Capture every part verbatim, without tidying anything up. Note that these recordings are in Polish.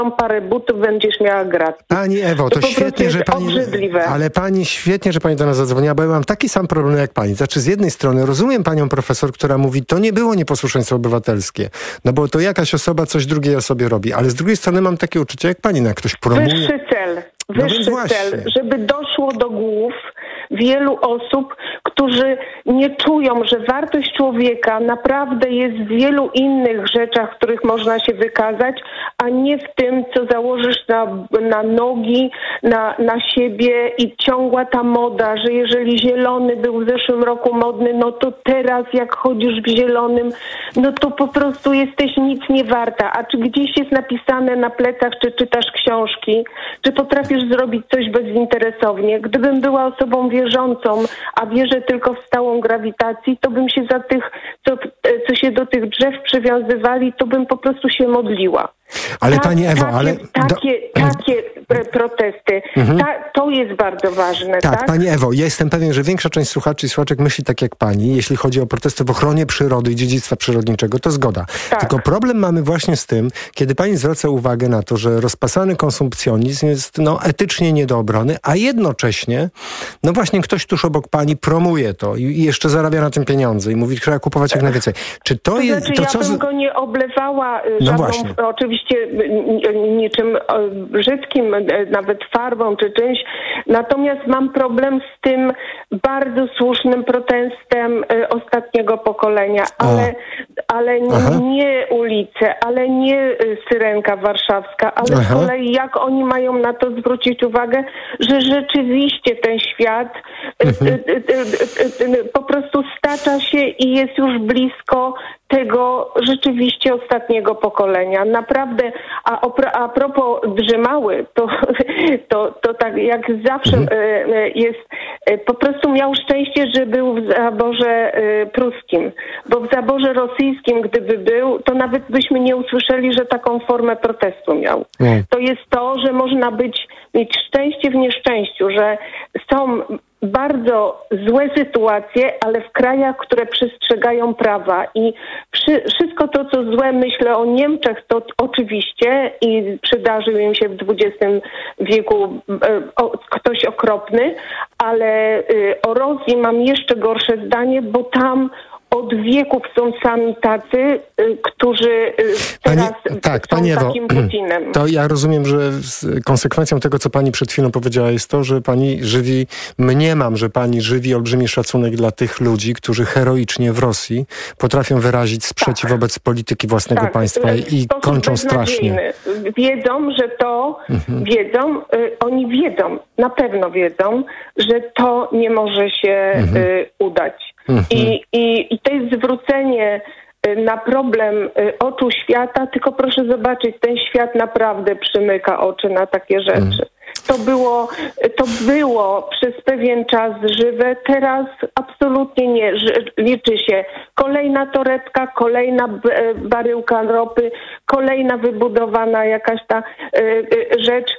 parę butów, będziesz miała gratis. Pani Ewo, to, to świetnie, że pani... obrzydliwe. Ale pani, świetnie, że pani do nas zadzwoniła, bo ja mam taki sam problem jak pani. Znaczy, z jednej strony rozumiem panią profesor, która mówi, to nie było nieposłuszeństwo obywatelskie, no bo to jakaś osoba coś drugiej osobie robi, ale z drugiej strony mam takie uczucie, jak pani na ktoś promuje... Wyższy cel, wyższy no cel, żeby doszło do głów wielu osób, którzy nie czują, że wartość człowieka naprawdę jest w wielu innych rzeczach, w których można się wykazać, a nie w tym, co założysz na, na nogi, na, na siebie i ciągła ta moda, że jeżeli zielony był w zeszłym roku modny, no to teraz jak chodzisz w zielonym, no to po prostu jesteś nic nie warta. A czy gdzieś jest napisane na plecach, czy czytasz książki, czy potrafisz zrobić coś bezinteresownie? Gdybym była osobą wierzącą, a wierzę tylko w stałą grawitacji, to bym się za tych, co, co się do tych drzew przywiązywali, to bym po prostu się modliła. Ale Ta, pani Ewo, takie, ale... Takie, do... takie protesty, mhm. Ta, to jest bardzo ważne, tak? Tak, pani Ewo, ja jestem pewien, że większa część słuchaczy i słuchaczek myśli tak jak pani, jeśli chodzi o protesty w ochronie przyrody i dziedzictwa przyrodniczego, to zgoda. Tak. Tylko problem mamy właśnie z tym, kiedy pani zwraca uwagę na to, że rozpasany konsumpcjonizm jest no, etycznie nie do obrony, a jednocześnie, no właśnie ktoś tuż obok pani promuje to i, i jeszcze zarabia na tym pieniądze i mówi, że trzeba kupować jak najwięcej. Czy to, to jest... Znaczy, to ja co bym z... go nie oblewała no żadną, właśnie. oczywiście niczym brzydkim, nawet farbą czy czymś. Natomiast mam problem z tym bardzo słusznym protestem ostatniego pokolenia, ale, ale nie, nie ulice, ale nie Syrenka Warszawska, ale Aha. z kolei jak oni mają na to zwrócić uwagę, że rzeczywiście ten świat mhm. po prostu stacza się i jest już blisko tego rzeczywiście ostatniego pokolenia. Naprawdę, a, a propos Drzymały, to, to, to tak jak zawsze mhm. jest, po prostu miał szczęście, że był w zaborze pruskim, bo w zaborze rosyjskim, gdyby był, to nawet byśmy nie usłyszeli, że taką formę protestu miał. Mhm. To jest to, że można być, mieć szczęście w nieszczęściu, że są bardzo złe sytuacje, ale w krajach, które przestrzegają prawa i przy, wszystko to, co złe, myślę o Niemczech, to oczywiście i przydarzył im się w dwudziestym wieku e, o, ktoś okropny, ale e, o Rosji mam jeszcze gorsze zdanie, bo tam od wieków są sami tacy, y, którzy y, teraz pani, tak, są pani Ewo, takim Putinem. To ja rozumiem, że konsekwencją tego, co pani przed chwilą powiedziała, jest to, że pani żywi, mniemam, że pani żywi olbrzymi szacunek dla tych ludzi, którzy heroicznie w Rosji potrafią wyrazić sprzeciw tak. wobec polityki własnego tak. państwa i kończą strasznie. Wiedzą, że to, mhm. wiedzą, y, oni wiedzą, na pewno wiedzą, że to nie może się mhm. y, udać. Mhm. I, i, I to jest zwrócenie na problem oczu świata, tylko proszę zobaczyć, ten świat naprawdę przymyka oczy na takie rzeczy. Mhm. To było, to było przez pewien czas żywe, teraz absolutnie nie. Liczy się kolejna torebka, kolejna baryłka ropy, kolejna wybudowana jakaś ta rzecz.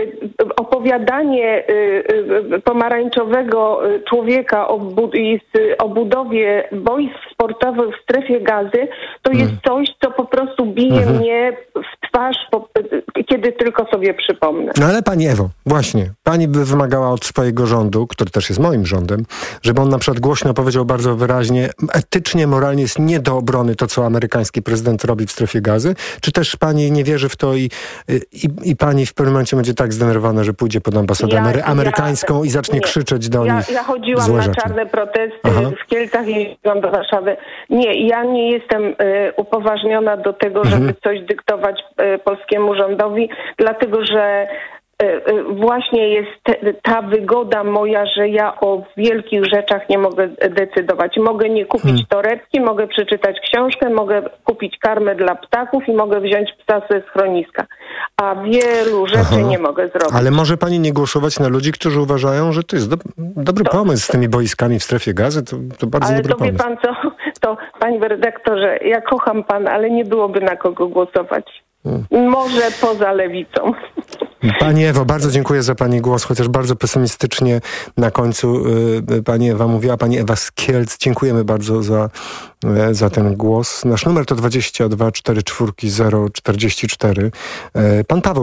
Opowiadanie pomarańczowego człowieka o, bud- o budowie boisk sportowych w strefie Gazy to jest coś, co po prostu bije mhm. mnie w twarz, po, kiedy tylko sobie przypomnę. No ale pani Ewo, właśnie, pani by wymagała od swojego rządu, który też jest moim rządem, żeby on na przykład głośno powiedział bardzo wyraźnie, etycznie, moralnie jest nie do obrony to, co amerykański prezydent robi w strefie Gazy, czy też pani nie wierzy w to i, i, i pani w pewnym momencie będzie tak zdenerwowana, że pójdzie pod ambasadę ja, amery- amerykańską ja, i zacznie nie, krzyczeć do ja, nich Ja chodziłam złe na rzeczy. czarne protesty Aha. w Kielcach i jeździłam do Warszawy. Nie, ja nie jestem y, upoważniona do tego, żeby mhm. coś dyktować y, polskiemu rządowi, dlatego że właśnie jest ta wygoda moja, że ja o wielkich rzeczach nie mogę decydować. Mogę nie kupić hmm. torebki, mogę przeczytać książkę, mogę kupić karmę dla ptaków i mogę wziąć psa ze schroniska. A wielu rzeczy Aha. nie mogę zrobić. Ale może pani nie głosować na ludzi, którzy uważają, że to jest do, dobry to, pomysł z tymi boiskami w strefie Gazy? To, to bardzo ale dobry to pomysł. Ale to wie pan co? To, panie redaktorze, ja kocham pana, ale nie byłoby na kogo głosować. Hmm. Może poza lewicą. Pani Ewo, bardzo dziękuję za pani głos, chociaż bardzo pesymistycznie na końcu y, pani Ewa mówiła, pani Ewa z Kielc. Dziękujemy bardzo za, y, za ten głos. Nasz numer to dwadzieścia dwa czterdzieści cztery zero czterdzieści cztery. Y, pan Paweł